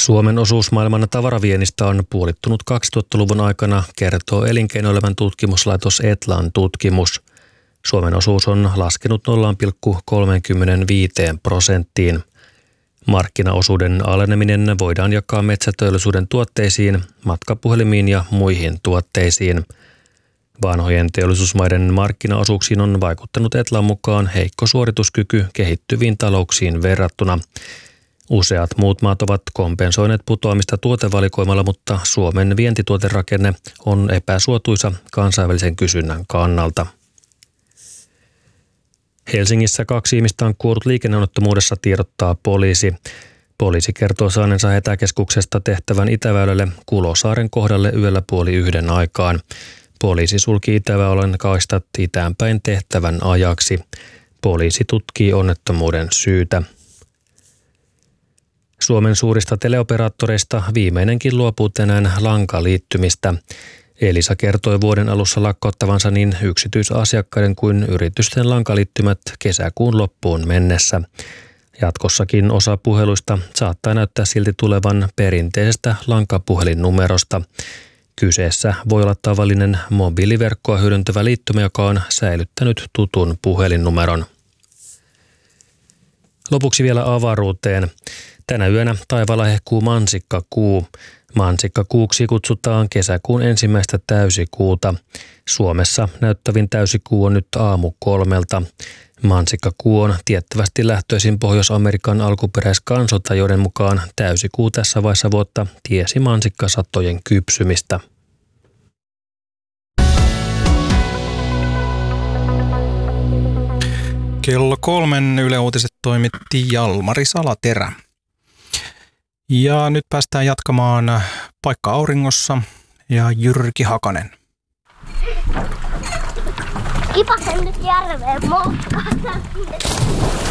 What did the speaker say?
Suomen osuus maailman tavaraviennistä on puolittunut 2000-luvun aikana, kertoo elinkeinoelämän tutkimuslaitos Etlan tutkimus. Suomen osuus on laskenut 0,35%. Markkinaosuuden aleneminen voidaan jakaa metsäteollisuuden tuotteisiin, matkapuhelimiin ja muihin tuotteisiin. Vanhojen teollisuusmaiden markkinaosuuksiin on vaikuttanut Etlan mukaan heikko suorituskyky kehittyviin talouksiin verrattuna. Useat muut maat ovat kompensoineet putoamista tuotevalikoimalla, mutta Suomen vientituoterakenne on epäsuotuisa kansainvälisen kysynnän kannalta. Helsingissä 2 ihmistä on kuollut liikenneonnettomuudessa, tiedottaa poliisi. Poliisi kertoo saaneensa hätäkeskuksesta tehtävän Itäväylälle Kulosaaren kohdalle yöllä 12:30 aikaan. Poliisi sulki Itäväylän kaistat itäänpäin tehtävän ajaksi. Poliisi tutkii onnettomuuden syytä. Suomen suurista teleoperaattoreista viimeinenkin luopuu tänään lankaliittymistä. Elisa kertoi vuoden alussa lakkauttavansa niin yksityisasiakkaiden kuin yritysten lankaliittymät kesäkuun loppuun mennessä. Jatkossakin osa puheluista saattaa näyttää silti tulevan perinteisestä lankapuhelinnumerosta. Kyseessä voi olla tavallinen mobiiliverkkoa hyödyntävä liittymä, joka on säilyttänyt tutun puhelinnumeron. Lopuksi vielä avaruuteen. Tänä yönä taivaalla hehkuu mansikkakuu. Mansikkakuuksi kutsutaan kesäkuun ensimmäistä täysikuuta. Suomessa näyttävin täysikuu on nyt 3:00. Mansikkakuu on tiettävästi lähtöisin Pohjois-Amerikan alkuperäiskansoilta, joiden mukaan täysikuu tässä vaiheessa vuotta tiesi mansikkasatojen kypsymistä. Kello 3 Yle Uutiset toimitti Jalmari Salaterä. Ja nyt päästään jatkamaan Paikka auringossa ja Jyrki Hakanen. Kipasen nyt järveen moukkaan.